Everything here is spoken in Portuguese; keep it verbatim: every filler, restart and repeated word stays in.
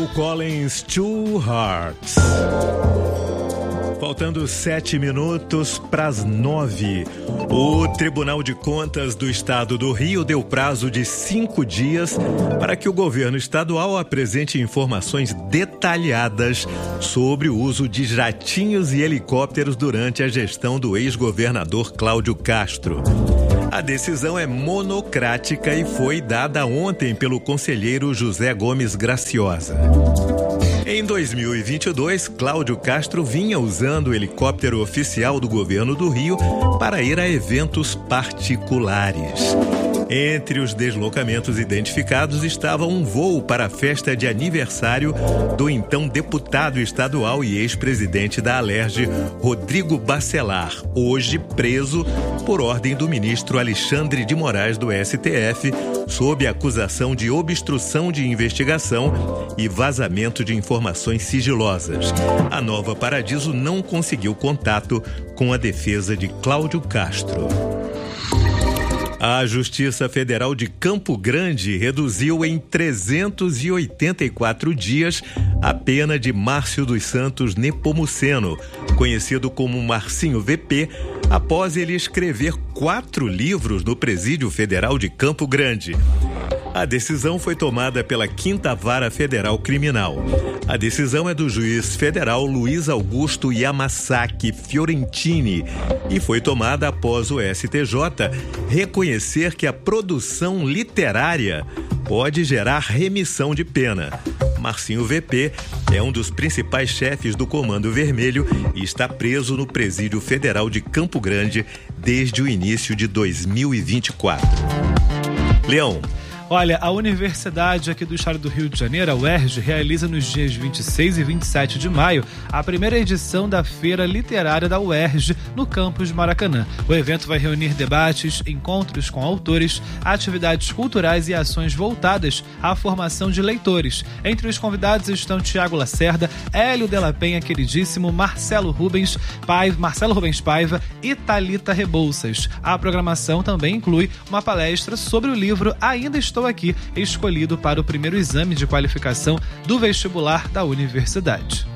Collins Two Hearts. Faltando sete minutos para as nove, o Tribunal de Contas do Estado do Rio deu prazo de cinco dias para que o governo estadual apresente informações detalhadas sobre o uso de jatinhos e helicópteros durante a gestão do ex-governador Cláudio Castro. A decisão é monocrática e foi dada ontem pelo conselheiro José Gomes Graciosa. Em dois mil e vinte e dois, Cláudio Castro vinha usando o helicóptero oficial do governo do Rio para ir a eventos particulares. Entre os deslocamentos identificados estava um voo para a festa de aniversário do então deputado estadual e ex-presidente da Alerj, Rodrigo Bacelar, hoje preso por ordem do ministro Alexandre de Moraes do S T F, sob acusação de obstrução de investigação e vazamento de informações sigilosas. A Nova Paradiso não conseguiu contato com a defesa de Cláudio Castro. A Justiça Federal de Campo Grande reduziu em trezentos e oitenta e quatro dias a pena de Márcio dos Santos Nepomuceno, conhecido como Marcinho V P, após ele escrever quatro livros no Presídio Federal de Campo Grande. A decisão foi tomada pela Quinta Vara Federal Criminal. A decisão é do juiz federal Luiz Augusto Yamasaki Fiorentini e foi tomada após o S T J reconhecer que a produção literária pode gerar remissão de pena. Marcinho V P é um dos principais chefes do Comando Vermelho e está preso no Presídio Federal de Campo Grande desde o início de dois mil e vinte e quatro. Leão. Olha, a Universidade aqui do Estado do Rio de Janeiro, a U E R J, realiza nos dias vinte e seis e vinte e sete de maio a primeira edição da Feira Literária da U E R J no campus de Maracanã. O evento vai reunir debates, encontros com autores, atividades culturais e ações voltadas à formação de leitores. Entre os convidados estão Tiago Lacerda, Hélio Della Penha, queridíssimo, Marcelo Rubens Paiva, Marcelo Rubens Paiva e Thalita Rebouças. A programação também inclui uma palestra sobre o livro Ainda Estou Aqui, escolhido para o primeiro exame de qualificação do vestibular da universidade.